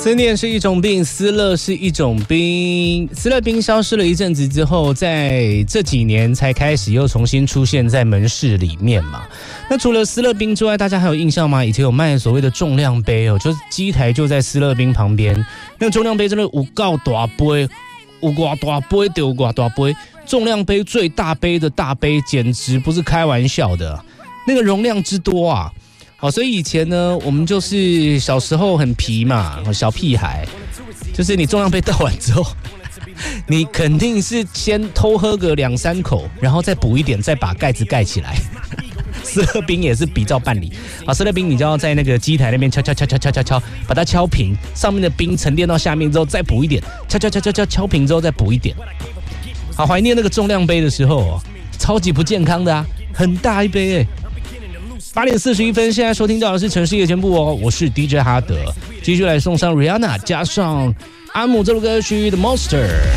思念是一种病，思乐是一种冰。思乐冰消失了一阵子之后，在这几年才开始又重新出现在门市里面嘛。那除了思乐冰之外，大家还有印象吗？以前有卖所谓的重量杯哦，就是机台就在思乐冰旁边。那个重量杯真的有够大杯，有多大杯就有多大杯。重量杯最大杯的大杯，简直不是开玩笑的，那个容量之多啊！好，所以以前呢，我们就是小时候很皮嘛，小屁孩，就是你重量杯倒完之后，你肯定是先偷喝个2-3口，然后再补一点，再把盖子盖起来。思乐冰也是比照办理啊，思乐冰你就要在那个机台那边敲，把它敲平，上面的冰沉淀到下面之后再补一点，敲平之后再补一点。好怀念那个重量杯的时候哦，超级不健康的啊，很大一杯哎。8点41分，现在收听到的是城市夜间部哦，我是 DJ 哈德，继续来送上 Rihanna 加上阿姆这首歌曲的 Monster。